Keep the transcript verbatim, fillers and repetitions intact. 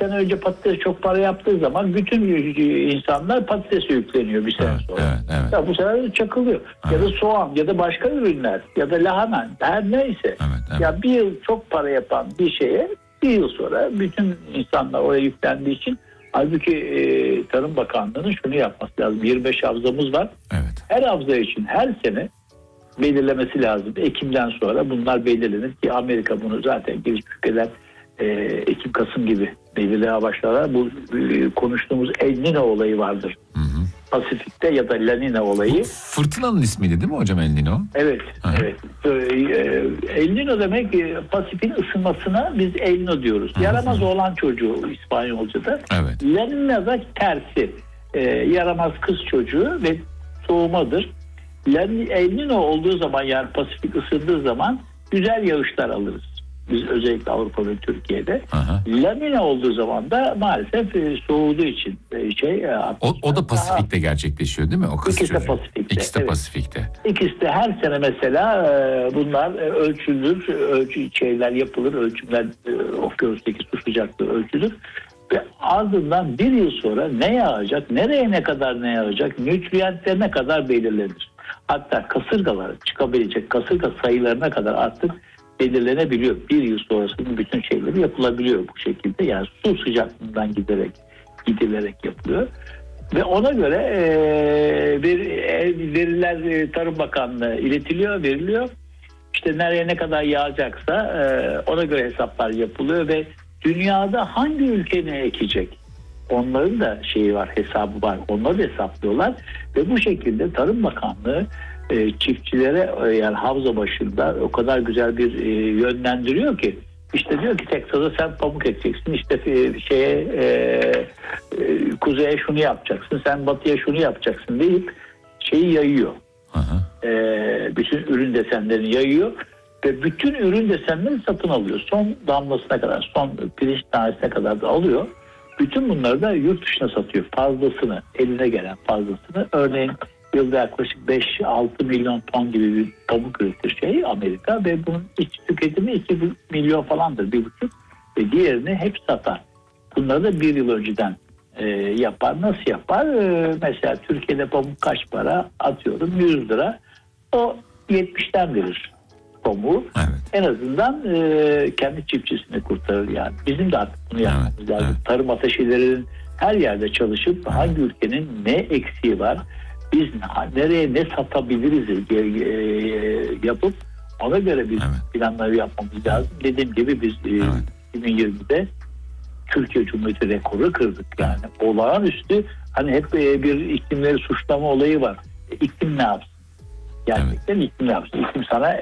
sene önce patates çok para yaptığı zaman bütün insanlar patatese yükleniyor bir sene Evet, sonra. evet, evet. Ya bu sefer de çakılıyor. Evet. Ya da soğan ya da başka ürünler ya da lahana her neyse. Evet, evet. Ya bir yıl çok para yapan bir şeye bir yıl sonra bütün insanlar oraya yüklendiği için, halbuki e, Tarım Bakanlığı'nın şunu yapması lazım. yirmi beş havzamız var. Evet. Her havza için her sene belirlemesi lazım. Ekim'den sonra bunlar belirlenir ki Amerika bunu zaten gelişmiş ülkeler e, Ekim Kasım gibi belirlemeye başlarlar. Bu e, konuştuğumuz El Niño olayı vardır. Hı hı. Pasifik'te ya da La Niña olayı. Bu fırtınanın ismiydi değil mi hocam El Niño? Evet, Hı hı. evet. Ee, El Niño demek e, Pasifik'in ısınmasına biz El Niño diyoruz. Hı hı. Yaramaz olan çocuğu İspanyolca'da. Evet. La Niña da tersi. Ee, yaramaz kız çocuğu ve soğumadır. La, El Niño olduğu zaman, yani Pasifik ısındığı zaman güzel yağışlar alırız. Biz özellikle Avrupa ve Türkiye'de. Aha. La Niña olduğu zaman da maalesef e, soğuduğu için e, şey. E, O, o da Pasifik'te daha, gerçekleşiyor değil mi? O kız İkisi de çocuğu. Pasifik'te, İkisi de evet. Pasifik'te. İkisi de her sene mesela e, bunlar e, ölçülür, ölçü şeyler yapılır, ölçümler e, okyanustaki su sıcaklığı ölçülür ve ardından bir yıl sonra ne yağacak, nereye ne kadar ne yağacak, nütriyentler ne kadar belirlenir. Hatta kasırgalar, çıkabilecek kasırga sayılarına kadar artık belirlenebiliyor. Bir yıl sonrasının bütün şeyleri yapılabiliyor bu şekilde. Yani su sıcaklığından giderek gidilerek yapılıyor. Ve ona göre e, bir, e, veriler e, Tarım Bakanlığı'na iletiliyor, veriliyor. İşte nereye ne kadar yağacaksa e, ona göre hesaplar yapılıyor ve dünyada hangi ülke ne ekecek? Onların da şeyi var, hesabı var. Onları da hesaplıyorlar ve bu şekilde Tarım Bakanlığı e, çiftçilere e, yani havza başında o kadar güzel bir e, yönlendiriyor ki, işte diyor ki Teksas'a sen pamuk ekeceksin, işte e, şeye e, e, kuzeye şunu yapacaksın, sen batıya şunu yapacaksın deyip şeyi yayıyor. E, bütün ürün desenlerini yayıyor ve bütün ürün desenlerini satın alıyor. Son damlasına kadar, son pirinç tanesine kadar da alıyor. Bütün bunları da yurt dışına satıyor. Fazlasını, eline gelen fazlasını. Örneğin yılda yaklaşık beş altı milyon ton gibi bir pamuk üretir şey Amerika ve bunun iç tüketimi iki milyon falandır, bir buçuk. Ve diğerini hep satar. Bunları da bir yıl önceden e, yapar. Nasıl yapar? E, mesela Türkiye'de pamuk kaç para? Atıyorum yüz lira. O yetmişten verir pamuğu. Evet. En azından e, kendi çiftçisini kurtarır yani. Bizim de artık bunu yapmamız Evet, lazım. evet. Tarım ateşilerinin her yerde çalışıp evet. hangi ülkenin ne eksiği var, biz nereye ne satabiliriz e, e, yapıp ona göre biz evet. planları yapmamız lazım. Dediğim gibi biz e, evet. iki bin yirmide Türkiye Cumhuriyeti rekoru kırdık yani. Olağanüstü, hani hep e, bir iklimleri suçlama olayı var. E, iklim ne yapsın? Gerçekten evet. iklim ne yapsın? İklim sana